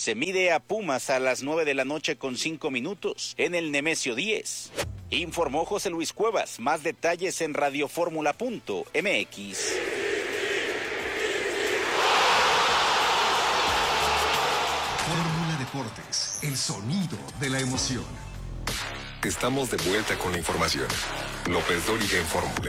se mide a Pumas a las 9:05 en el Nemesio 10. Informó José Luis Cuevas. Más detalles en radioformula.mx. Fórmula Deportes, el sonido de la emoción. Estamos de vuelta con la información. López Dóriga en Fórmula.